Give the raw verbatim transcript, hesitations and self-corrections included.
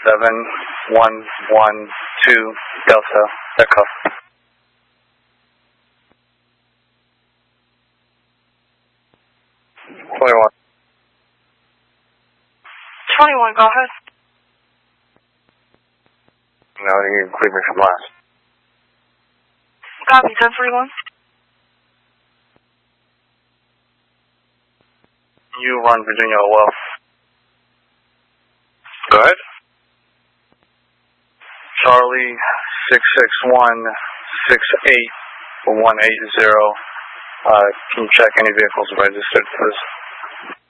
seven one one two Delta Echo. twenty-one. twenty-one, go ahead. No, you cleared me from last. Copy, ten forty-one. You run Virginia well. Go ahead. Charlie six six one six eight one eight zero. Uh, can you check any vehicles registered, please?